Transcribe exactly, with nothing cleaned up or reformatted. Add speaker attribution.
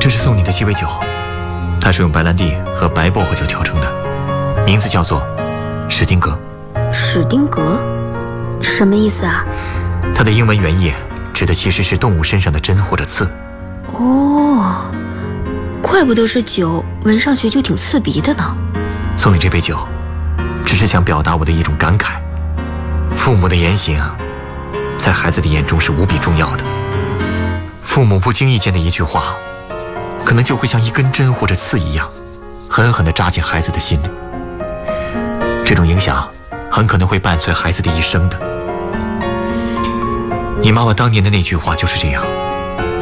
Speaker 1: 这是送你的鸡尾酒，它是用白兰地和白薄荷酒调成的，名字叫做史丁格。
Speaker 2: 史丁格，什么意思啊？
Speaker 1: 它的英文原意指的其实是动物身上的针或者刺。
Speaker 2: 哦，怪不得是酒，闻上去就挺刺鼻的呢。
Speaker 1: 送你这杯酒，只是想表达我的一种感慨：父母的言行，在孩子的眼中是无比重要的。父母不经意间的一句话，可能就会像一根针或者刺一样，狠狠地扎进孩子的心里。这种影响很可能会伴随孩子的一生的。你妈妈当年的那句话就是这样。